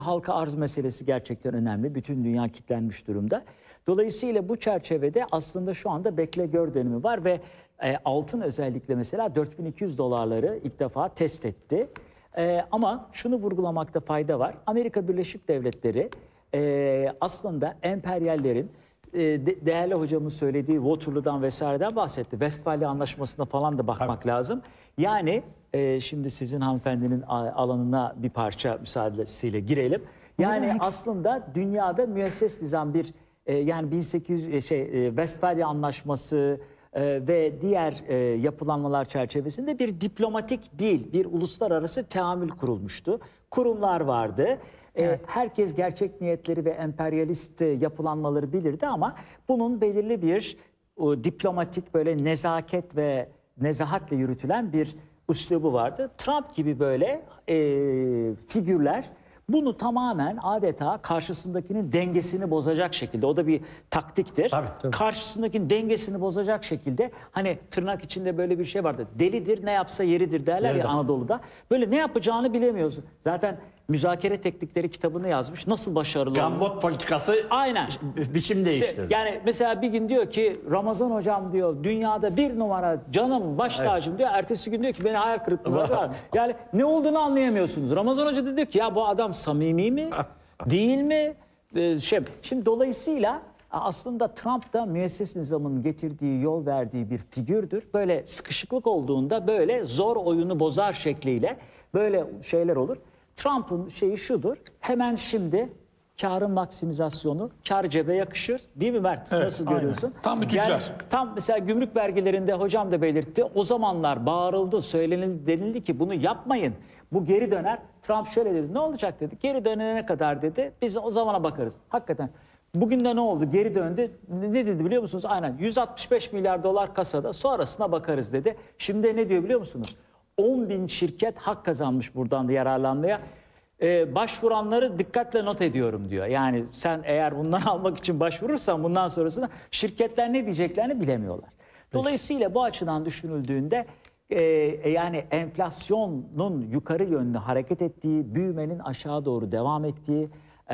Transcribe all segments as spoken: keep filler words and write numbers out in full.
halka arz meselesi gerçekten önemli. Bütün dünya kilitlenmiş durumda. Dolayısıyla bu çerçevede aslında şu anda bekle gör dönemi var ve e, altın özellikle mesela dört bin iki yüz dolarları ilk defa test etti. E, ama şunu vurgulamakta fayda var. Amerika Birleşik Devletleri e, aslında emperyallerin e, de, değerli hocamın söylediği Waterloo'dan vesaireden bahsetti. Westfalia Anlaşması'na falan da bakmak Tabii. lazım. Yani e, şimdi sizin hanımefendinin alanına bir parça müsaadesiyle girelim. Yani evet. aslında dünyada müesses nizam bir e, yani bin sekiz yüz şey e, Westfalia Anlaşması e, ve diğer e, yapılanmalar çerçevesinde bir diplomatik değil, bir uluslararası teamül kurulmuştu. Kurumlar vardı. Evet. Herkes gerçek niyetleri ve emperyalist yapılanmaları bilirdi ama bunun belirli bir o, diplomatik böyle nezaket ve nezahatle yürütülen bir üslubu vardı. Trump gibi böyle e, figürler bunu tamamen adeta karşısındakinin dengesini bozacak şekilde, o da bir taktiktir. Tabii, tabii. Karşısındakinin dengesini bozacak şekilde, hani tırnak içinde böyle bir şey vardı. Delidir ne yapsa yeridir derler Yeride. ya Anadolu'da. Böyle ne yapacağını bilemiyorsun. Zaten Müzakere Teknikleri kitabını yazmış. Nasıl başarılı Gambot politikası Aynen. biçim değiştirdi. Yani mesela bir gün diyor ki Ramazan hocam diyor dünyada bir numara canım baş tacım evet. diyor. Ertesi gün diyor ki beni hayal kırıklığına var. Yani ne olduğunu anlayamıyorsunuz. Ramazan hoca da diyor ki ya bu adam samimi mi? Değil mi? Ee, şey, şimdi dolayısıyla aslında Trump da müesses nizamının getirdiği, yol verdiği bir figürdür. Böyle sıkışıklık olduğunda böyle zor oyunu bozar şekliyle böyle şeyler olur. Trump'ın şeyi şudur, hemen şimdi karın maksimizasyonu, kar cebe yakışır değil mi Mert? Evet, Nasıl aynen. görüyorsun? Tam bir tüccar. Yani, tam mesela gümrük vergilerinde hocam da belirtti, o zamanlar bağırıldı, söylenildi, denildi ki bunu yapmayın. Bu geri döner. Trump şöyle dedi, ne olacak dedi, geri dönene kadar dedi, biz o zamana bakarız. Hakikaten bugün de ne oldu, geri döndü, ne dedi biliyor musunuz? Aynen yüz altmış beş milyar dolar kasada, sonrasına bakarız dedi. Şimdi ne diyor biliyor musunuz? on bin şirket hak kazanmış buradan da yararlanmaya. Ee, başvuranları dikkatle not ediyorum diyor. Yani sen eğer bundan almak için başvurursan bundan sonrasında şirketler ne diyeceklerini bilemiyorlar. Dolayısıyla bu açıdan düşünüldüğünde e, yani enflasyonun yukarı yönlü hareket ettiği, büyümenin aşağı doğru devam ettiği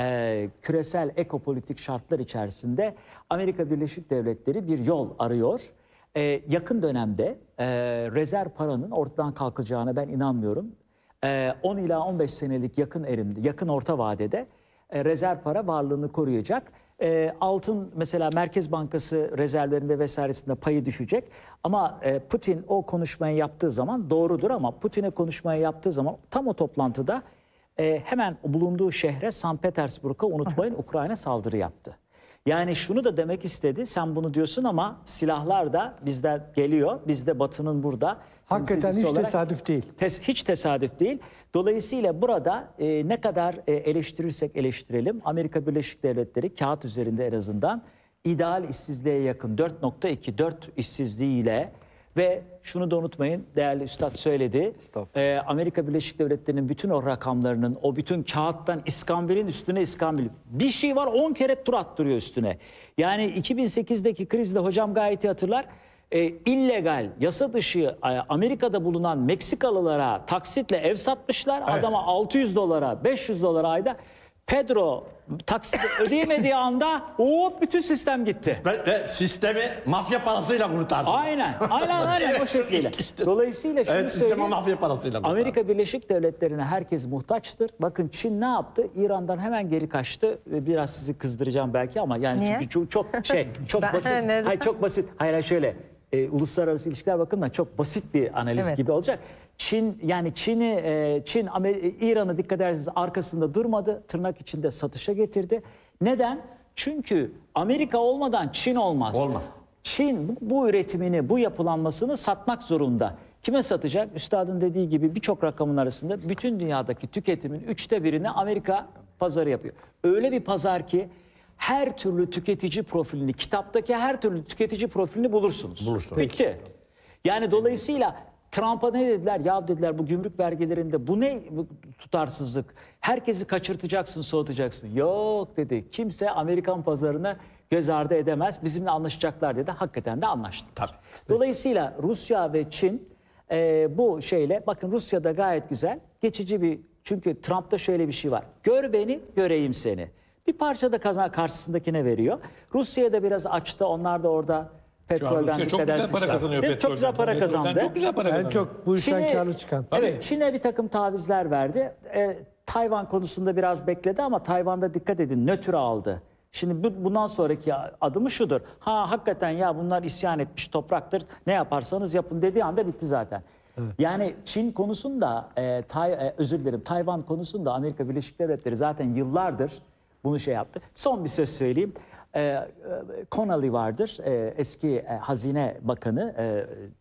e, küresel ekopolitik şartlar içerisinde Amerika Birleşik Devletleri bir yol arıyor. Ee, yakın dönemde e, rezerv paranın ortadan kalkacağına ben inanmıyorum. E, on ila on beş senelik yakın erimde, yakın orta vadede e, rezerv para varlığını koruyacak. E, altın mesela Merkez Bankası rezervlerinde vesairesinde payı düşecek. Ama e, Putin o konuşmayı yaptığı zaman doğrudur ama Putin'e konuşmayı yaptığı zaman tam o toplantıda e, hemen bulunduğu şehre Sankt Petersburg'a unutmayın Ukrayna saldırı yaptı. Yani şunu da demek istedi, sen bunu diyorsun ama silahlar da bizden geliyor, bizde Batı'nın burada. Hakikaten hiç tesadüf değil. Tes, hiç tesadüf değil. Dolayısıyla burada e, ne kadar e, eleştirirsek eleştirelim, Amerika Birleşik Devletleri kağıt üzerinde en azından ideal işsizliğe yakın dört nokta iki dört işsizliğiyle ve şunu da unutmayın, değerli üstad söyledi, e, Amerika Birleşik Devletleri'nin bütün o rakamlarının, o bütün kağıttan iskambilin üstüne iskambil. Bir şey var on kere tur attırıyor üstüne. Yani iki bin sekizdeki krizde hocam gayet iyi hatırlar, e, illegal, yasa dışı e, Amerika'da bulunan Meksikalılara taksitle ev satmışlar. Evet. Adama altı yüz dolara, beş yüz dolara ayda. Pedro taksiti ödeyemediği anda hop bütün sistem gitti. Ve, ve sistemi mafya parasıyla kurtardı. Aynen, aynen, aynen o şekliyle. Dolayısıyla şunu evet, söyleyeyim. Mafya parasıyla kurtardı. Amerika Birleşik Devletleri'ne herkes muhtaçtır. Bakın Çin ne yaptı? İran'dan hemen geri kaçtı. Biraz sizi kızdıracağım belki ama yani Niye? çünkü çok, çok şey, çok basit. Hayır çok basit. Hayır, hayır şöyle. E, uluslararası ilişkiler bakımından çok basit bir analiz evet. gibi olacak. Çin yani Çin'i e, Çin İran'ı dikkat ederseniz arkasında durmadı. Tırnak içinde satışa getirdi. Neden? Çünkü Amerika olmadan Çin olmaz. Olmaz. Çin bu, bu üretimini, bu yapılanmasını satmak zorunda. Kime satacak? Üstadın dediği gibi birçok rakamın arasında bütün dünyadaki tüketimin üçte birini Amerika pazarı yapıyor. Öyle bir pazar ki her türlü tüketici profilini, kitaptaki her türlü tüketici profilini bulursunuz. Bulursunuz. Bitti. Yani dolayısıyla Trump'a ne dediler? Ya dediler bu gümrük vergilerinde bu ne bu tutarsızlık? Herkesi kaçırtacaksın, soğutacaksın. Yok dedi. Kimse Amerikan pazarını göz ardı edemez. Bizimle anlaşacaklar dedi. Hakikaten de anlaştı. Tabii. Dolayısıyla Rusya ve Çin e, bu şeyle, bakın Rusya'da gayet güzel, geçici bir Çünkü Trump'ta şöyle bir şey var. Gör beni, göreyim seni. Bir parça da kazan karşısındakine veriyor. Rusya'ya da biraz açtı. Onlar da orada petrolden Rusya çok güzel para kazanıyor Değil mi? Çok güzel para petrolden. kazandı. Çok güzel para En kazanıyor. çok bu işten Çin'e- karlı çıkan. Evet, Çin'e bir takım tavizler verdi. E, Tayvan konusunda biraz bekledi ama Tayvan'da dikkat edin nötr aldı. Şimdi bu, bundan sonraki adımı şudur. Ha hakikaten ya bunlar isyan etmiş topraktır. Ne yaparsanız yapın dediği anda bitti zaten. Yani Çin konusunda e, Tay, e, özür dilerim Tayvan konusunda Amerika Birleşik Devletleri zaten yıllardır bunu şey yaptı. Son bir söz söyleyeyim. E, e, Connolly vardır. E, eski e, Hazine Bakanı. E,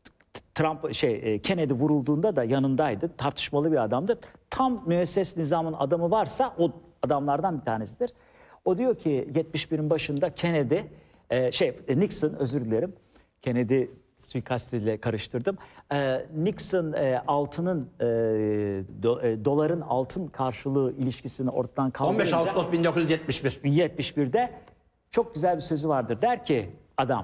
Trump şey e, Kennedy vurulduğunda da yanındaydı. Tartışmalı bir adamdır. Tam müesses nizamın adamı varsa o adamlardan bir tanesidir. O diyor ki yetmiş birin başında Kennedy e, şey Nixon özür dilerim. Kennedy suikastiyle karıştırdım. E, Nixon e, altının e, do, e, doların altın karşılığı ilişkisini ortadan on kaldırınca beş Ağustos bin dokuz yüz yetmiş bir. yetmiş birde çok güzel bir sözü vardır. Der ki adam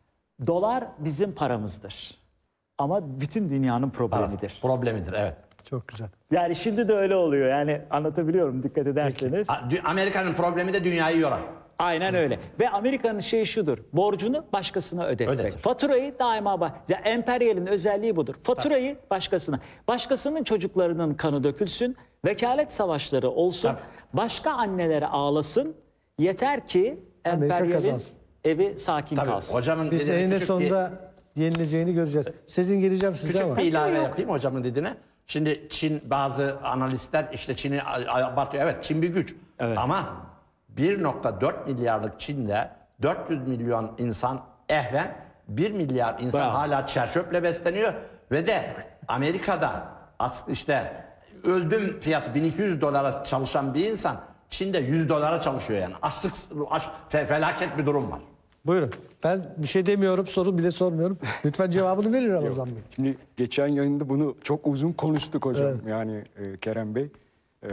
dolar bizim paramızdır. Ama bütün dünyanın problemidir. Problemidir, evet. Çok güzel. Yani şimdi de öyle oluyor. Yani anlatabiliyorum dikkat ederseniz. A- dü- Amerika'nın problemi de dünyayı yorar. Aynen öyle. Ve Amerika'nın şeyi şudur. Borcunu başkasına ödetmek. Ödetir. Faturayı daima bak. Ya emperyalin özelliği budur. Faturayı başkasına. Başkasının çocuklarının kanı dökülsün. Vekalet savaşları olsun. Tabii. Başka annelere ağlasın. Yeter ki Amerika emperyalin kazansın. evi sakin Tabii kalsın. hocamın Biz dediğine eninde küçük sonunda yenileceğini göreceğiz. Sizin gireceğim size Küçük ama. bir ilave yapayım hocamın dediğine. Şimdi Çin bazı analistler işte Çin'i abartıyor. Evet Çin bir güç. Ama bir nokta dört milyarlık Çin'de dört yüz milyon insan ehven, bir milyar insan Bravo. hala çerçöple besleniyor. Ve de Amerika'da as- işte öldüm fiyatı bin iki yüz dolara çalışan bir insan Çin'de yüz dolara çalışıyor yani. Açlık, aç, fe- felaket bir durum var. Buyurun. Ben bir şey demiyorum, soru bile sormuyorum. Lütfen cevabını verin Ramazan Bey. Şimdi geçen yayında bunu çok uzun konuştuk hocam. Yani e, Kerem Bey, e,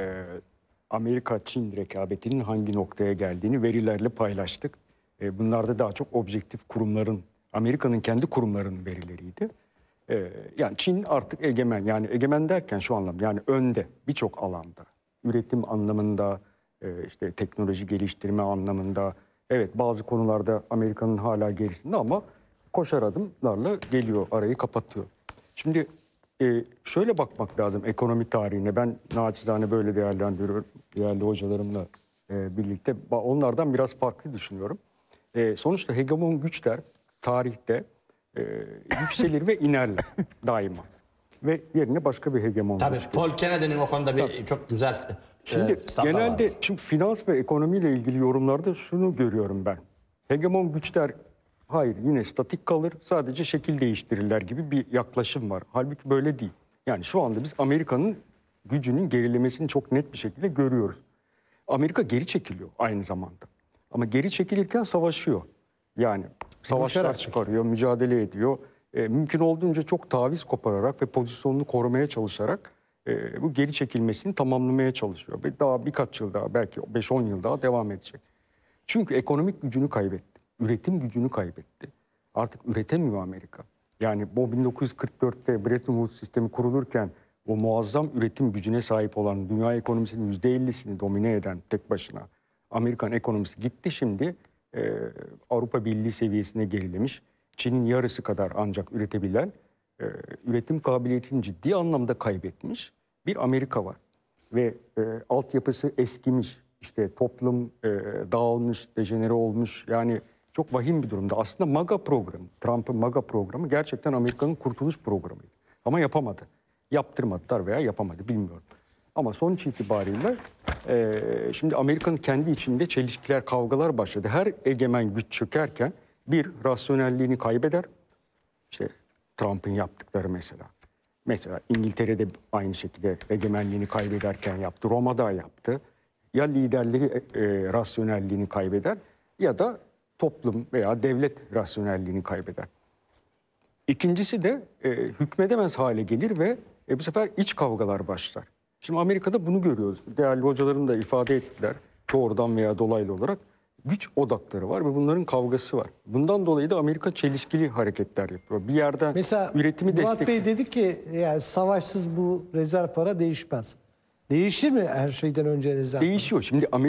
Amerika-Çin rekabetinin hangi noktaya geldiğini verilerle paylaştık. E, bunlar da daha çok objektif kurumların, Amerika'nın kendi kurumlarının verileriydi. E, yani Çin artık egemen, yani egemen derken şu anlamda, yani önde birçok alanda. Üretim anlamında, e, işte teknoloji geliştirme anlamında, evet bazı konularda Amerika'nın hala gerisinde ama koşar adımlarla geliyor, arayı kapatıyor. Şimdi e, şöyle bakmak lazım ekonomi tarihine. Ben naçizane böyle değerlendiriyorum. Değerli hocalarımla e, birlikte. Ba- Onlardan biraz farklı düşünüyorum. E, sonuçta hegemon güçler tarihte e, yükselir ve inerler daima. Ve yerine başka bir hegemon Tabii güç Paul Kennedy'nin o konuda bir çok güzel Şimdi e, kitaplar genelde var. şimdi finans ve ekonomiyle ilgili yorumlarda şunu görüyorum ben. Hegemon güçler hayır yine statik kalır, sadece şekil değiştirirler gibi bir yaklaşım var. Halbuki böyle değil. Yani şu anda biz Amerika'nın gücünün gerilemesini çok net bir şekilde görüyoruz. Amerika geri çekiliyor aynı zamanda. Ama geri çekilirken savaşıyor. Yani savaşlar Koşarak çıkarıyor, mücadele ediyor. E, mümkün olduğunca çok taviz kopararak ve pozisyonunu korumaya çalışarak e, bu geri çekilmesini tamamlamaya çalışıyor. Ve daha birkaç yıl daha, belki beş on yıl daha devam edecek. Çünkü ekonomik gücünü kaybetti. Üretim gücünü kaybetti. Artık üretemiyor Amerika. Yani bu bin dokuz yüz kırk dörtte Bretton Woods sistemi kurulurken o muazzam üretim gücüne sahip olan, dünya ekonomisinin yüzde ellisini domine eden tek başına Amerikan ekonomisi gitti, şimdi e, Avrupa Birliği seviyesine gerilemiş. Çin'in yarısı kadar ancak üretebilen, e, üretim kabiliyetini ciddi anlamda kaybetmiş bir Amerika var. Ve e, altyapısı eskimiş, işte toplum e, dağılmış, dejenere olmuş. Yani çok vahim bir durumda. Aslında MAGA programı, Trump'ın MAGA programı gerçekten Amerika'nın kurtuluş programıydı. Ama yapamadı. Yaptırmadılar veya yapamadı, bilmiyorum. Ama sonuç itibariyle e, şimdi Amerika'nın kendi içinde çelişkiler, kavgalar başladı. Her egemen güç çökerken bir, rasyonelliğini kaybeder. İşte Trump'ın yaptıkları mesela. Mesela İngiltere'de aynı şekilde egemenliğini kaybederken yaptı. Roma'da yaptı. Ya liderleri e, rasyonelliğini kaybeder ya da toplum veya devlet rasyonelliğini kaybeder. İkincisi de e, hükmedemez hale gelir ve e, bu sefer iç kavgalar başlar. Şimdi Amerika'da bunu görüyoruz. Değerli hocalarım da ifade ettiler. Doğrudan veya dolaylı olarak güç odakları var ve bunların kavgası var. Bundan dolayı da Amerika çelişkili hareketler yapıyor. Bir yerden Mesela üretimi Murat destek... Bey dedi ki yani savaşsız bu rezerv para değişmez. Değişir mi her şeyden önce Nezahat? Değişiyor. Şimdi